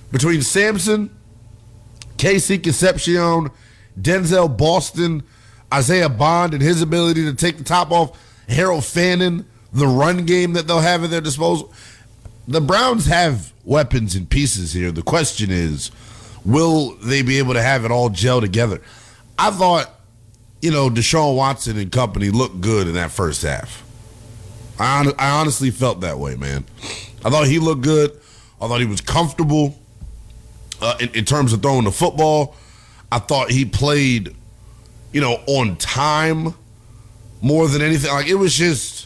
between Samson, Casey Concepcion, Denzel Boston, Isaiah Bond, and his ability to take the top off Harold Fannin, the run game that they'll have at their disposal. The Browns have weapons and pieces here. The question is, will they be able to have it all gel together? I thought, Deshaun Watson and company looked good in that first half. I honestly felt that way, man. I thought he looked good. I thought he was comfortable in terms of throwing the football. I thought he played, on time more than anything. Like, it was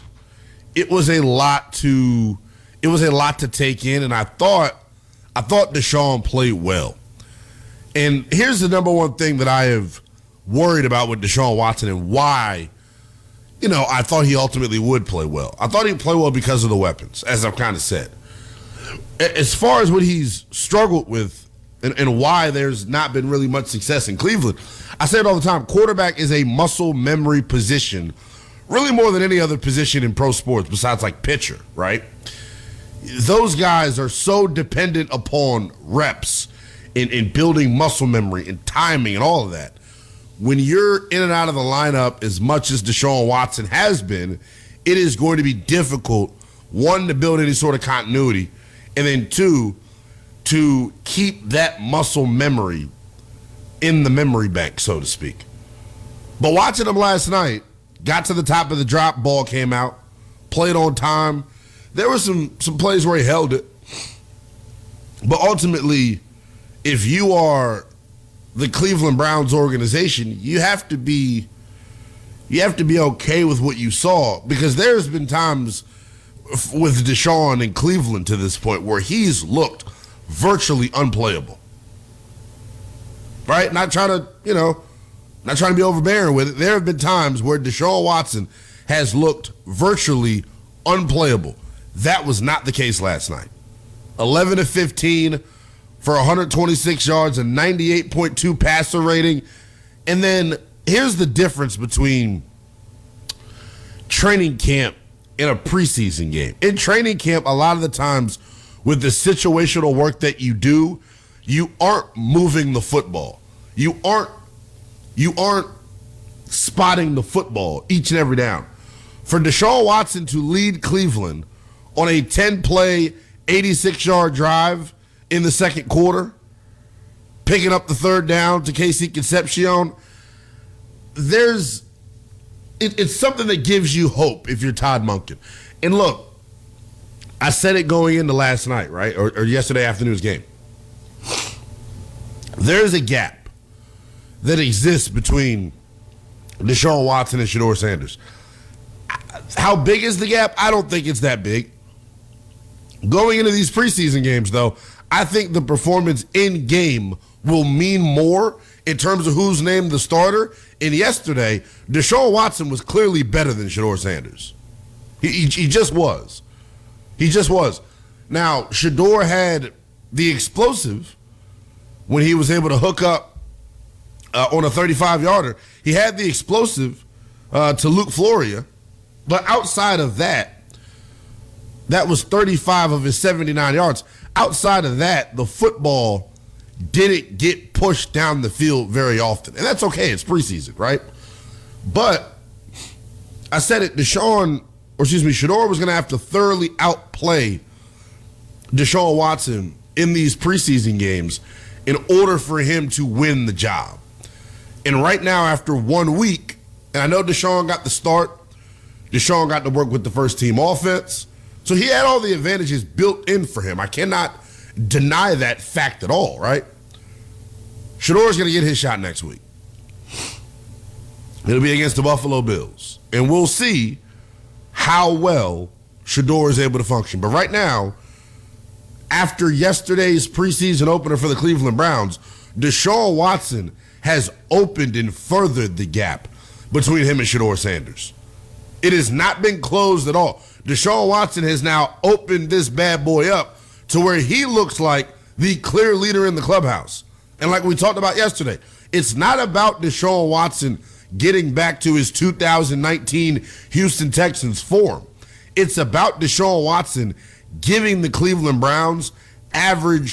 a lot to take in, and I thought Deshaun played well. And here's the number one thing that I have worried about with Deshaun Watson and why, I thought he ultimately would play well. I thought he'd play well because of the weapons, as I've kind of said. As far as what he's struggled with and why there's not been really much success in Cleveland, I say it all the time, quarterback is a muscle memory position, really more than any other position in pro sports besides like pitcher, right? Those guys are so dependent upon reps in building muscle memory and timing and all of that. When you're in and out of the lineup as much as Deshaun Watson has been, it is going to be difficult, one, to build any sort of continuity, and then two, to keep that muscle memory in the memory bank, so to speak. But watching him last night, got to the top of the drop, ball came out, played on time. There were some plays where he held it. But ultimately, if you are the Cleveland Browns organization, you have to be okay with what you saw, because there's been times with Deshaun in Cleveland to this point where he's looked virtually unplayable. Right? Not trying to be overbearing with it. There have been times where Deshaun Watson has looked virtually unplayable. That was not the case last night. 11 of 15 for 126 yards and 98.2 passer rating. And then here's the difference between training camp and a preseason game. In training camp, a lot of the times with the situational work that you do, you aren't moving the football. You aren't spotting the football each and every down. For Deshaun Watson to lead Cleveland on a 10-play, 86-yard drive in the second quarter, picking up the third down to Casey Concepcion, it's something that gives you hope if you're Todd Monken. And look, I said it going into last night, right, or yesterday afternoon's game. There's a gap that exists between Deshaun Watson and Shedeur Sanders. How big is the gap? I don't think it's that big. Going into these preseason games, though, I think the performance in game will mean more in terms of who's named the starter. And yesterday, Deshaun Watson was clearly better than Shedeur Sanders. He just was. He just was. Now, Shedeur had the explosive when he was able to hook up on a 35-yarder. He had the explosive to Luke Floria. But outside of that, that was 35 of his 79 yards. Outside of that, the football didn't get pushed down the field very often. And that's okay. It's preseason, right? But I said it, Shedeur was going to have to thoroughly outplay Deshaun Watson in these preseason games in order for him to win the job. And right now, after 1 week, and I know Deshaun got the start, Deshaun got to work with the first team offense, so he had all the advantages built in for him. I cannot deny that fact at all, right? Shedeur's going to get his shot next week. It'll be against the Buffalo Bills. And we'll see how well Shedeur is able to function. But right now, after yesterday's preseason opener for the Cleveland Browns, Deshaun Watson has opened and furthered the gap between him and Shedeur Sanders. It has not been closed at all. Deshaun Watson has now opened this bad boy up to where he looks like the clear leader in the clubhouse. And like we talked about yesterday, it's not about Deshaun Watson getting back to his 2019 Houston Texans form. It's about Deshaun Watson giving the Cleveland Browns average